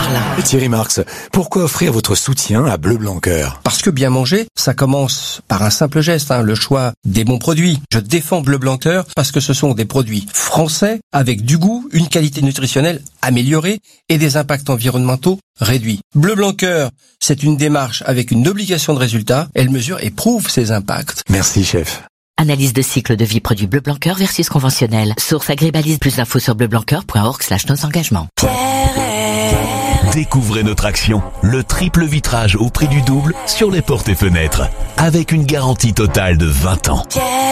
parle. Thierry Marx, pourquoi offrir votre soutien à Bleu Blanc Cœur ? Parce que bien manger, ça commence par un simple geste, le choix des bons produits. Je défends Bleu Blanc Cœur parce que ce sont des produits français avec du goût, une qualité nutritionnelle améliorée et des impacts environnementaux réduits. Bleu Blanc Cœur, c'est une démarche avec une obligation de résultat. Elle mesure et prouve ses impacts. Merci, chef. Analyse de cycle de vie produit Bleu Blanc Cœur versus conventionnel. Source Agribalise. Plus d'infos sur bleublanccoeur.org/nos engagements. Découvrez notre action, le triple vitrage au prix du double sur les portes et fenêtres, avec une garantie totale de 20 ans.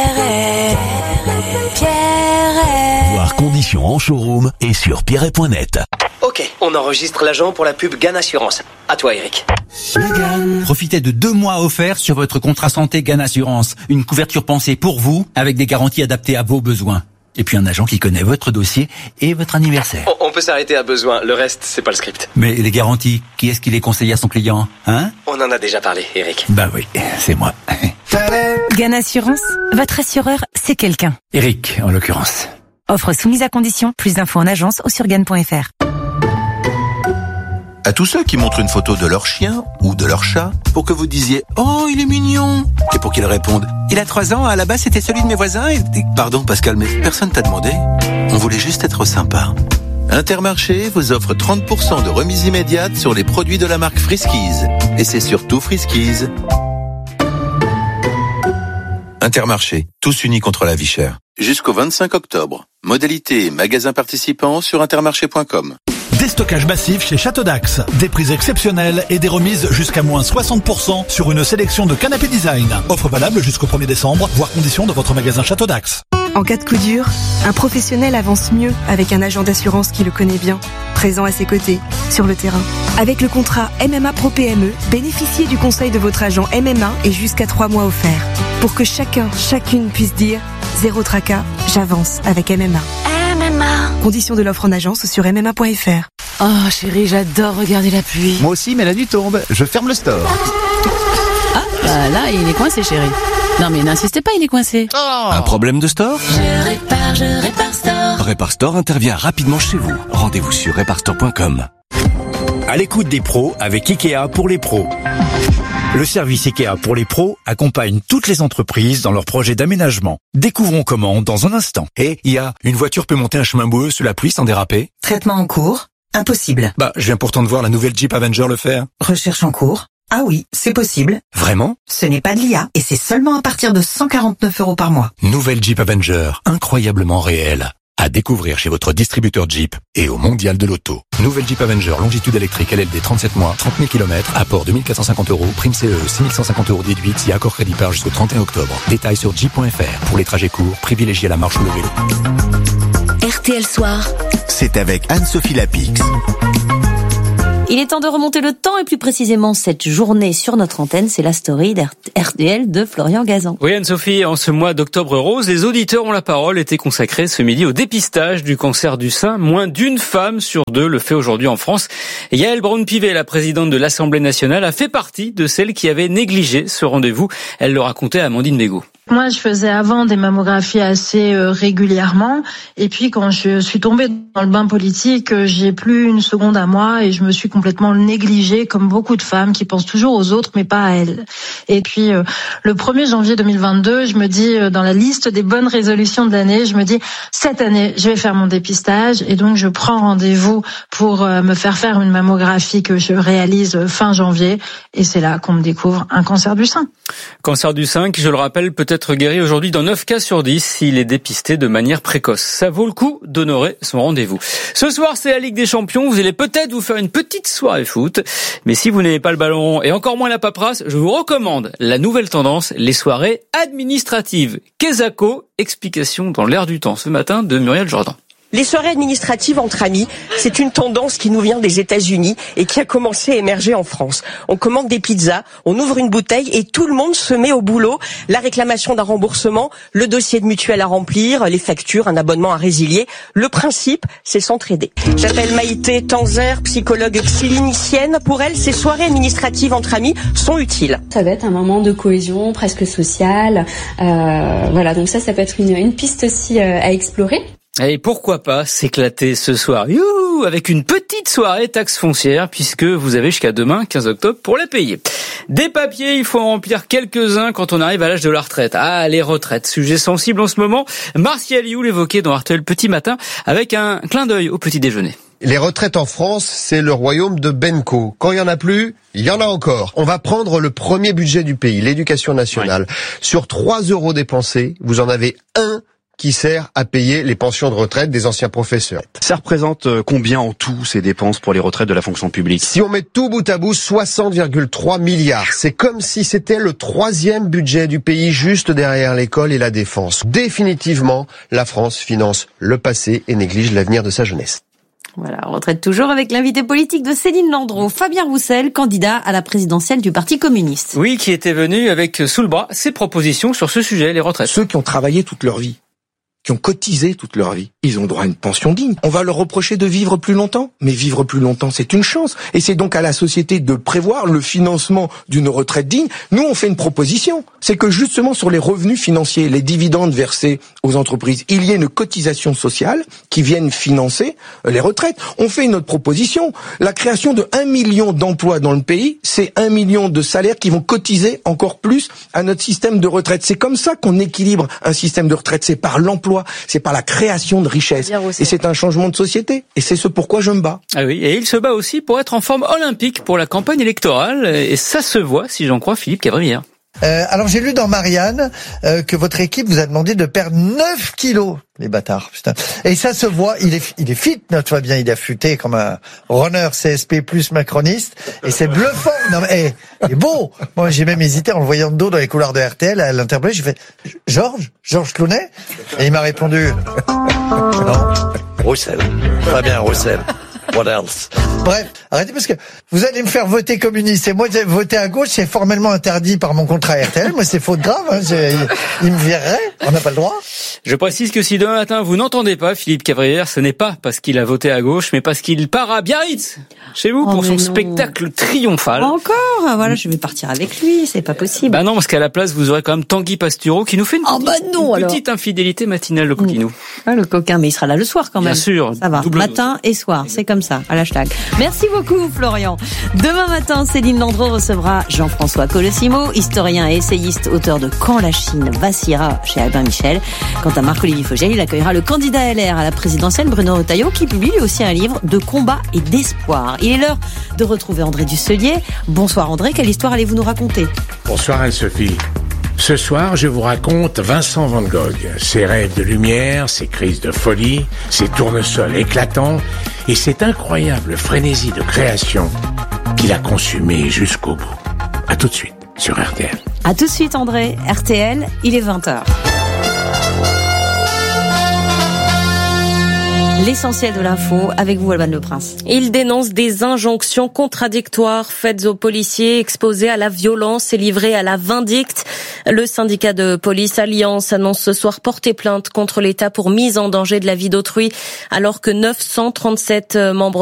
Voir conditions en showroom et sur pierret.net. Ok, on enregistre l'agent pour la pub GAN Assurance. À toi, Eric. Profitez de 2 mois offerts sur votre contrat santé GAN Assurance. Une couverture pensée pour vous, avec des garanties adaptées à vos besoins. Et puis un agent qui connaît votre dossier et votre anniversaire. On peut s'arrêter à besoin, le reste, c'est pas le script. Mais les garanties, qui est-ce qui les conseille à son client, hein ? On en a déjà parlé, Eric. Bah oui, c'est moi. GAN Assurance, votre assureur, c'est quelqu'un. Eric, en l'occurrence. Offre soumise à condition, plus d'infos en agence ou sur GAN.fr. À tous ceux qui montrent une photo de leur chien ou de leur chat pour que vous disiez « Oh, il est mignon !» et pour qu'ils répondent « Il a 3 ans, à la base c'était celui de mes voisins et... » Pardon Pascal, mais personne t'a demandé. On voulait juste être sympa. Intermarché vous offre 30% de remise immédiate sur les produits de la marque Friskies. Et c'est surtout Friskies. Intermarché, tous unis contre la vie chère. Jusqu'au 25 octobre. Modalité et magasins participants sur intermarché.com. Déstockage massif chez Château d'Axe. Des prix exceptionnels et des remises jusqu'à moins 60% sur une sélection de canapés design. Offre valable jusqu'au 1er décembre, voire conditions de votre magasin Château d'Axe. En cas de coup dur, un professionnel avance mieux avec un agent d'assurance qui le connaît bien, présent à ses côtés, sur le terrain. Avec le contrat MMA Pro PME, bénéficiez du conseil de votre agent MMA et jusqu'à 3 mois offerts. Pour que chacune puisse dire « Zéro tracas, j'avance avec MMA ». Conditions de l'offre en agence ou sur MMA.fr. Oh chérie, j'adore regarder la pluie. Moi aussi, mais la nuit tombe. Je ferme le store. Ah, bah là, il est coincé chérie. Non mais n'insistez pas, il est coincé. Oh. Un problème de store ? Je répare Store. Répare Store intervient rapidement chez vous. Rendez-vous sur reparestore.com. À l'écoute des pros avec Ikea pour les pros. Le service Ikea pour les pros accompagne toutes les entreprises dans leurs projets d'aménagement. Découvrons comment dans un instant. Une voiture peut monter un chemin boueux sous la pluie sans déraper ? Traitement en cours ? Impossible. Je viens pourtant de voir la nouvelle Jeep Avenger le faire. Recherche en cours ? Ah oui, c'est possible. Vraiment ? Ce n'est pas de l'IA et c'est seulement à partir de 149 € par mois. Nouvelle Jeep Avenger, incroyablement réelle. À découvrir chez votre distributeur Jeep et au Mondial de l'Auto. Nouvelle Jeep Avenger, longitude électrique, LLD 37 mois, 30 000 km, apport 2450 €, prime CE, 6150 € déduite, si accord crédit par jusqu'au 31 octobre. Détails sur Jeep.fr. Pour les trajets courts, privilégiez la marche ou le vélo. RTL Soir. C'est avec Anne-Sophie Lapix. Il est temps de remonter le temps et plus précisément cette journée sur notre antenne, c'est la story d'RTL de Florian Gazan. Oui Anne-Sophie, en ce mois d'octobre rose, les auditeurs ont la parole était consacrée ce midi au dépistage du cancer du sein. Moins d'une femme sur 2 le fait aujourd'hui en France. Et Yael Braun-Pivet, la présidente de l'Assemblée nationale, a fait partie de celles qui avaient négligé ce rendez-vous. Elle le racontait à Amandine Bégaud. Moi, je faisais avant des mammographies assez régulièrement. Et puis, quand je suis tombée dans le bain politique, j'ai plus une seconde à moi et je me suis complètement négligée, comme beaucoup de femmes qui pensent toujours aux autres, mais pas à elles. Et puis, le 1er janvier 2022, je me dis, dans la liste des bonnes résolutions de l'année, je me dis, cette année, je vais faire mon dépistage. Et donc, je prends rendez-vous pour me faire une mammographie que je réalise fin janvier. Et c'est là qu'on me découvre un cancer du sein. Cancer du sein qui, je le rappelle, peut être guéri aujourd'hui dans 9 cas sur 10 s'il est dépisté de manière précoce. Ça vaut le coup d'honorer son rendez-vous. Ce soir, c'est la Ligue des Champions. Vous allez peut-être vous faire une petite soirée foot. Mais si vous n'avez pas le ballon rond et encore moins la paperasse, je vous recommande la nouvelle tendance, les soirées administratives. Kesako, explication dans l'air du temps ce matin de Muriel Jourdan. Les soirées administratives entre amis, c'est une tendance qui nous vient des États-Unis et qui a commencé à émerger en France. On commande des pizzas, on ouvre une bouteille et tout le monde se met au boulot. La réclamation d'un remboursement, le dossier de mutuelle à remplir, les factures, un abonnement à résilier. Le principe, c'est s'entraider. J'appelle Maïté Tanzer, psychologue clinicienne. Pour elle, ces soirées administratives entre amis sont utiles. Ça va être un moment de cohésion presque sociale. Voilà, donc ça peut être une piste aussi à explorer. Et pourquoi pas s'éclater ce soir, youhou, avec une petite soirée taxe foncière, puisque vous avez jusqu'à demain, 15 octobre, pour la payer. Des papiers, il faut en remplir quelques-uns quand on arrive à l'âge de la retraite. Ah, les retraites, sujet sensible en ce moment. Martial You l'évoquait dans RTL Petit Matin, avec un clin d'œil au petit déjeuner. Les retraites en France, c'est le royaume de Benko. Quand il y en a plus, il y en a encore. On va prendre le premier budget du pays, l'éducation nationale. Oui. Sur 3 € dépensés, vous en avez un qui sert à payer les pensions de retraite des anciens professeurs. Ça représente combien en tout ces dépenses pour les retraites de la fonction publique? Si on met tout bout à bout, 60,3 milliards. C'est comme si c'était le 3e budget du pays, juste derrière l'école et la défense. Définitivement, la France finance le passé et néglige l'avenir de sa jeunesse. Voilà, on retraite toujours avec l'invité politique de Céline Landreau, Fabien Roussel, candidat à la présidentielle du Parti communiste. Oui, qui était venu avec sous le bras ses propositions sur ce sujet, les retraites. Ceux qui ont travaillé toute leur vie, qui ont cotisé toute leur vie, ils ont droit à une pension digne. On va leur reprocher de vivre plus longtemps, mais vivre plus longtemps, c'est une chance. Et c'est donc à la société de prévoir le financement d'une retraite digne. Nous, on fait une proposition. C'est que justement sur les revenus financiers, les dividendes versés aux entreprises, il y ait une cotisation sociale qui vienne financer les retraites. On fait une autre proposition. La création de 1 million d'emplois dans le pays, c'est 1 million de salaires qui vont cotiser encore plus à notre système de retraite. C'est comme ça qu'on équilibre un système de retraite. C'est par l'emploi. C'est par la création de richesse. Et c'est un changement de société. Et c'est ce pourquoi je me bats. Ah oui, et il se bat aussi pour être en forme olympique pour la campagne électorale. Et ça se voit, si j'en crois Philippe Cavrière. Alors j'ai lu dans Marianne que votre équipe vous a demandé de perdre 9 kilos. Les bâtards, putain. Et ça se voit, il est fit, notre Fabien, il est affûté comme un runner CSP plus macroniste. Et c'est bluffant. Non mais, il est beau. Moi j'ai même hésité en le voyant de dos dans les couloirs de RTL à l'interpeller. J'ai fait, Georges Clooney? Et il m'a répondu, non, Roussel. Fabien Roussel. What else? Bref, arrêtez parce que vous allez me faire voter communiste et moi voter à gauche c'est formellement interdit par mon contrat RTL. Moi c'est faute grave, hein. Il me virerait, on n'a pas le droit. Je précise que si demain matin vous n'entendez pas Philippe Cavrière, ce n'est pas parce qu'il a voté à gauche, mais parce qu'il part à Biarritz, chez vous, pour son spectacle triomphal. Encore, voilà, je vais partir avec lui, c'est pas possible. Bah non, parce qu'à la place vous aurez quand même Tanguy Pastureau qui nous fait une petite infidélité matinale, le coquinou. Ah, le coquin, mais il sera là le soir quand même. Bien sûr. Ça va. Matin et soir, c'est comme ça, à l'hashtag. Merci beaucoup Florian. Demain matin, Céline Landreau recevra Jean-François Colosimo, historien et essayiste, auteur de Quand la Chine vacillera chez Albin Michel. Quant à Marc-Olivier Fogel, il accueillera le candidat LR à la présidentielle Bruno Retailleau qui publie lui aussi un livre de combat et d'espoir. Il est l'heure de retrouver André Dusselier. Bonsoir André, quelle histoire allez-vous nous raconter? Bonsoir Anne-Sophie. Ce soir, je vous raconte Vincent van Gogh, ses rêves de lumière, ses crises de folie, ses tournesols éclatants et cette incroyable frénésie de création qu'il a consumée jusqu'au bout. À tout de suite sur RTL. À tout de suite André, RTL, il est 20h. L'essentiel de l'info avec vous, Alban Le Prince. Il dénonce des injonctions contradictoires faites aux policiers exposés à la violence et livrés à la vindicte. Le syndicat de police Alliance annonce ce soir porter plainte contre l'État pour mise en danger de la vie d'autrui, alors que 937 membres